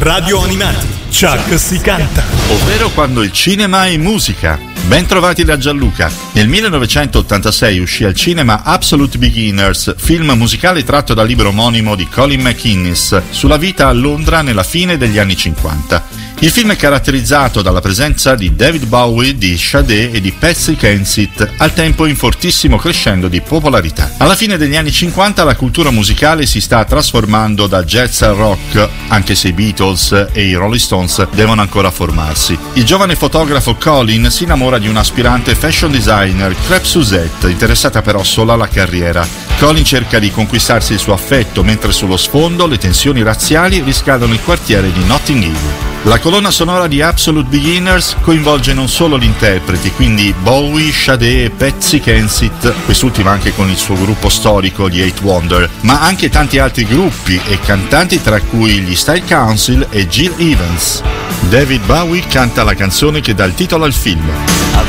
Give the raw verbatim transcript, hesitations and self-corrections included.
Radio Animati, Chuck si canta. Ovvero quando il cinema è musica. Ben trovati da Gianluca. Nel millenovecentottantasei uscì al cinema Absolute Beginners, film musicale tratto dal libro omonimo di Colin McInnes sulla vita a Londra nella fine degli anni cinquanta. Il film è caratterizzato dalla presenza di David Bowie, di Sade e di Patsy Kensit, al tempo in fortissimo crescendo di popolarità. Alla fine degli anni cinquanta la cultura musicale si sta trasformando da jazz al rock, anche se i Beatles e i Rolling Stones devono ancora formarsi. Il giovane fotografo Colin si innamora di un aspirante fashion designer, Crêpe Suzette, interessata però solo alla carriera. Colin cerca di conquistarsi il suo affetto, mentre sullo sfondo le tensioni razziali riscaldono il quartiere di Notting Hill. La colonna sonora di Absolute Beginners coinvolge non solo gli interpreti, quindi Bowie, Sade e Patsy Kensit, quest'ultima anche con il suo gruppo storico, gli Eight Wonder, ma anche tanti altri gruppi e cantanti, tra cui gli Style Council e Gil Evans. David Bowie canta la canzone che dà il titolo al film.